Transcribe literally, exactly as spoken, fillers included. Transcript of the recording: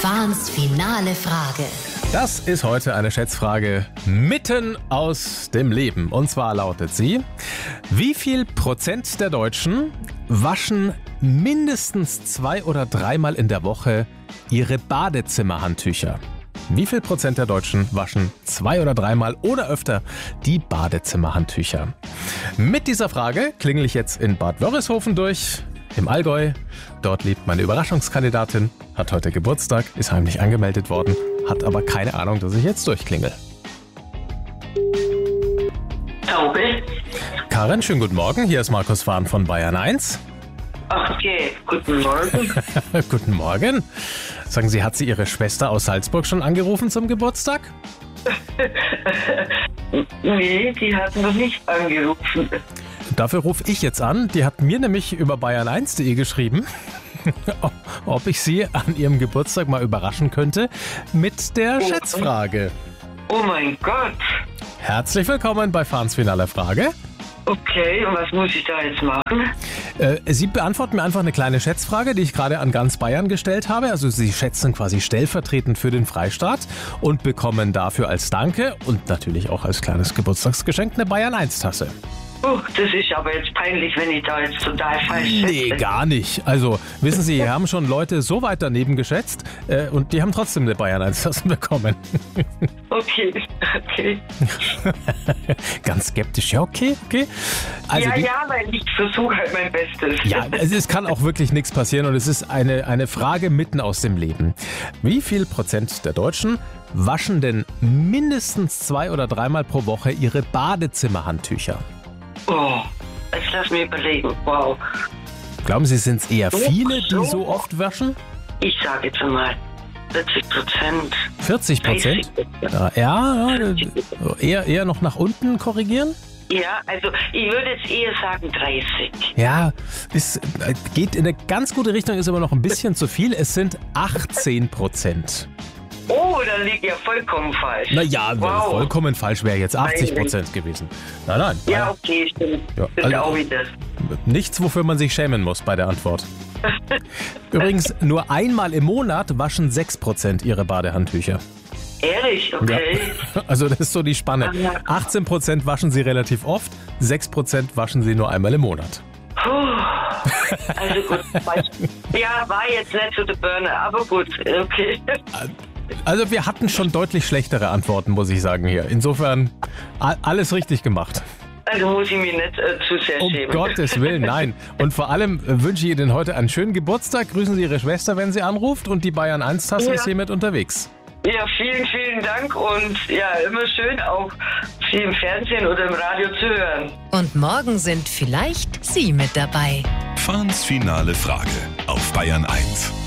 Fahns finale Frage. Das ist heute eine Schätzfrage mitten aus dem Leben. Und zwar lautet sie: Wie viel Prozent der Deutschen waschen mindestens zwei oder dreimal in der Woche ihre Badezimmerhandtücher? Wie viel Prozent der Deutschen waschen zwei oder dreimal oder öfter die Badezimmerhandtücher? Mit dieser Frage klingel ich jetzt in Bad Wörishofen durch, im Allgäu. Dort lebt meine Überraschungskandidatin, hat heute Geburtstag, ist heimlich angemeldet worden, hat aber keine Ahnung, dass ich jetzt durchklingel. Taube. Karin, schönen guten Morgen. Hier ist Markus Fahn von Bayern eins. Okay, guten Morgen. Guten Morgen. Sagen Sie, hat sie Ihre Schwester aus Salzburg schon angerufen zum Geburtstag? Nee, die hat noch nicht angerufen. Dafür rufe ich jetzt an. Die hat mir nämlich über bayern eins punkt de geschrieben, ob ich sie an ihrem Geburtstag mal überraschen könnte mit der Oh. Schätzfrage. Oh mein Gott. Herzlich willkommen bei Fahns finale Frage. Okay, und was muss ich da jetzt machen? Äh, Sie beantworten mir einfach eine kleine Schätzfrage, die ich gerade an ganz Bayern gestellt habe. Also Sie schätzen quasi stellvertretend für den Freistaat und bekommen dafür als Danke und natürlich auch als kleines Geburtstagsgeschenk eine Bayern eins Tasse. Oh, das ist aber jetzt peinlich, wenn ich da jetzt total falsch Nee, schätze. gar nicht. Also, wissen Sie, hier haben schon Leute so weit daneben geschätzt äh, und die haben trotzdem eine Bayern eins Tasse bekommen. Okay, okay. Ganz skeptisch. Ja, okay, okay. Also ja, die, ja, weil ich versuche halt mein Bestes. ja, es, es kann auch wirklich nichts passieren und es ist eine, eine Frage mitten aus dem Leben. Wie viel Prozent der Deutschen waschen denn mindestens zwei oder dreimal pro Woche ihre Badezimmerhandtücher? Oh, jetzt lass mich überlegen. Wow. Glauben Sie, sind es eher So, viele, die so. so oft waschen? Ich sage jetzt mal vierzig Prozent. vierzig Prozent? Ja, ja, eher, eher noch nach unten korrigieren? Ja, also ich würde jetzt eher sagen dreißig. Ja, es geht in eine ganz gute Richtung, ist aber noch ein bisschen zu viel. Es sind achtzehn Prozent. Oh, dann liegt ja vollkommen falsch. Naja, Wow. vollkommen falsch wäre jetzt achtzig Prozent gewesen. Nein, nein. Ja, okay, stimmt. Ja, Stimmt also- auch wieder. Nichts, wofür man sich schämen muss bei der Antwort. Übrigens, nur einmal im Monat waschen sechs Prozent ihre Badehandtücher. Ehrlich, okay. Ja. Also das ist so die Spanne. achtzehn Prozent waschen sie relativ oft, sechs Prozent waschen sie nur einmal im Monat. Puh. Also gut. Ja, war jetzt nicht so der Burner, aber gut, okay. Also wir hatten schon deutlich schlechtere Antworten, muss ich sagen hier. Insofern a- alles richtig gemacht. Also muss ich mich nicht äh, zu sehr Um schämen. Gottes Willen, nein. Und vor allem äh, wünsche ich Ihnen heute einen schönen Geburtstag. Grüßen Sie Ihre Schwester, wenn sie anruft. Und die Bayern eins Tasse Ja. ist hiermit unterwegs. Ja, vielen, vielen Dank und ja, immer schön auch Sie im Fernsehen oder im Radio zu hören. Und morgen sind vielleicht Sie mit dabei. Fahns finale Frage auf Bayern eins.